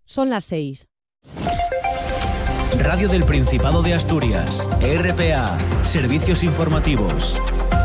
Son las 6. Radio del Principado de Asturias, RPA, Servicios Informativos.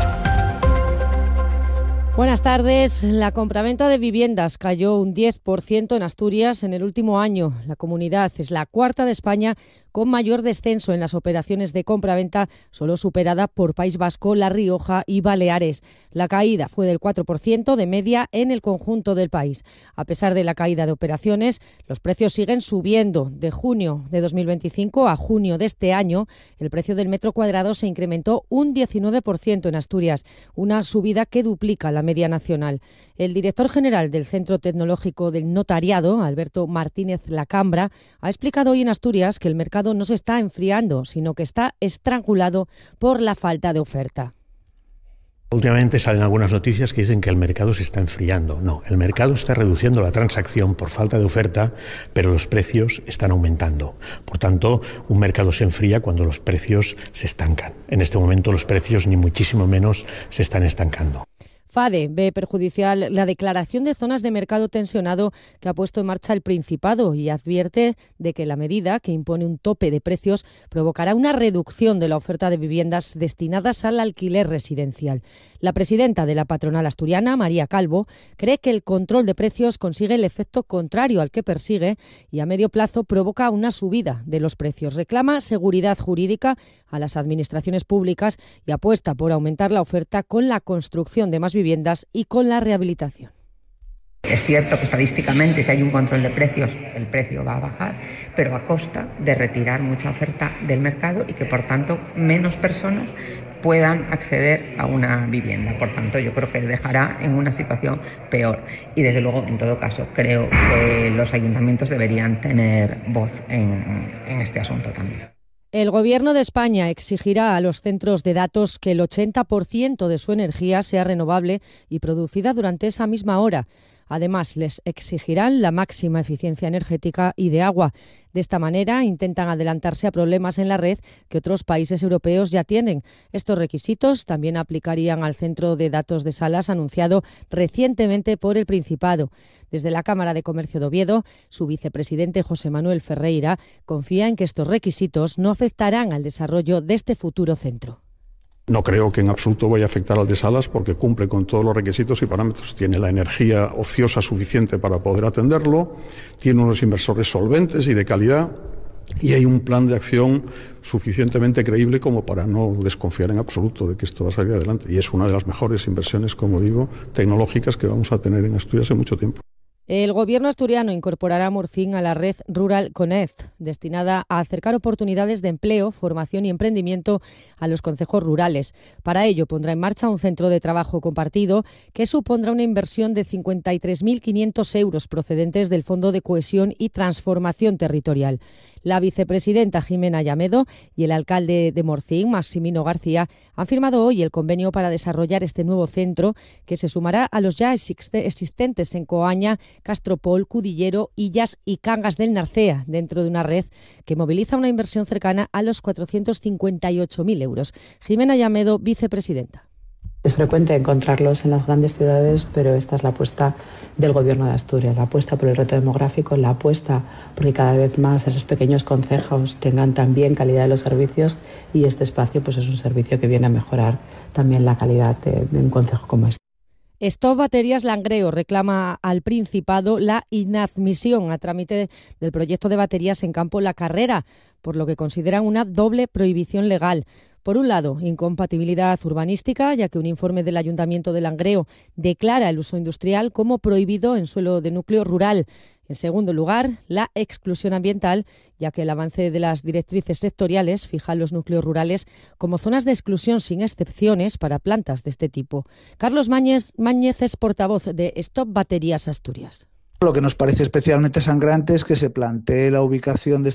Buenas tardes. La compraventa de viviendas cayó un 10% en Asturias en el último año. La comunidad es la cuarta de España con mayor descenso en las operaciones de compraventa, solo superada por País Vasco, La Rioja y Baleares. La caída fue del 4% de media en el conjunto del país. A pesar de la caída de operaciones, los precios siguen subiendo. De junio de 2025 a junio de este año, el precio del metro cuadrado se incrementó un 19% en Asturias, una subida que duplica la media nacional. El director general del Centro Tecnológico del Notariado, Alberto Martínez Lacambra, ha explicado hoy en Asturias que el mercado no se está enfriando, sino que está estrangulado por la falta de oferta. Últimamente salen algunas noticias que dicen que el mercado se está enfriando. No, el mercado está reduciendo la transacción por falta de oferta, pero los precios están aumentando. Por tanto, un mercado se enfría cuando los precios se estancan. En este momento los precios ni muchísimo menos se están estancando. FADE ve perjudicial la declaración de zonas de mercado tensionado que ha puesto en marcha el Principado y advierte de que la medida, que impone un tope de precios, provocará una reducción de la oferta de viviendas destinadas al alquiler residencial. La presidenta de la patronal asturiana, María Calvo, cree que el control de precios consigue el efecto contrario al que persigue y a medio plazo provoca una subida de los precios. Reclama seguridad jurídica a las administraciones públicas y apuesta por aumentar la oferta con la construcción de más viviendas y con la rehabilitación. Es cierto que estadísticamente si hay un control de precios el precio va a bajar, pero a costa de retirar mucha oferta del mercado y que por tanto menos personas puedan acceder a una vivienda. Por tanto, yo creo que dejará en una situación peor. Y desde luego, en todo caso, creo que los ayuntamientos deberían tener voz en este asunto también. El Gobierno de España exigirá a los centros de datos que el 80% de su energía sea renovable y producida durante esa misma hora. Además, les exigirán la máxima eficiencia energética y de agua. De esta manera, intentan adelantarse a problemas en la red que otros países europeos ya tienen. Estos requisitos también aplicarían al centro de datos de Salas anunciado recientemente por el Principado. Desde la Cámara de Comercio de Oviedo, su vicepresidente José Manuel Ferreira confía en que estos requisitos no afectarán al desarrollo de este futuro centro. No creo que en absoluto vaya a afectar al de Salas porque cumple con todos los requisitos y parámetros. Tiene la energía ociosa suficiente para poder atenderlo, tiene unos inversores solventes y de calidad y hay un plan de acción suficientemente creíble como para no desconfiar en absoluto de que esto va a salir adelante. Y es una de las mejores inversiones, como digo, tecnológicas que vamos a tener en Asturias en mucho tiempo. El Gobierno asturiano incorporará Murcín a la red Rural Connect, destinada a acercar oportunidades de empleo, formación y emprendimiento a los concejos rurales. Para ello pondrá en marcha un centro de trabajo compartido que supondrá una inversión de 53.500 euros procedentes del Fondo de Cohesión y Transformación Territorial. La vicepresidenta Jimena Llamedo y el alcalde de Murcín, Maximino García, han firmado hoy el convenio para desarrollar este nuevo centro que se sumará a los ya existentes en Coaña, Castropol, Cudillero, Illas y Cangas del Narcea, dentro de una red que moviliza una inversión cercana a los 458.000 euros. Jimena Llamedo, vicepresidenta. Es frecuente encontrarlos en las grandes ciudades, pero esta es la apuesta del Gobierno de Asturias, la apuesta por el reto demográfico, la apuesta porque cada vez más esos pequeños concejos tengan también calidad de los servicios y este espacio pues es un servicio que viene a mejorar también la calidad de un concejo como este. Stop Baterías Langreo reclama al Principado la inadmisión a trámite del proyecto de baterías en Campo La Carrera, por lo que consideran una doble prohibición legal. Por un lado, incompatibilidad urbanística, ya que un informe del Ayuntamiento de Langreo declara el uso industrial como prohibido en suelo de núcleo rural. En segundo lugar, la exclusión ambiental, ya que el avance de las directrices sectoriales fija los núcleos rurales como zonas de exclusión sin excepciones para plantas de este tipo. Carlos Máñez es portavoz de Stop Baterías Asturias. Lo que nos parece especialmente sangrante es que se plantee la ubicación de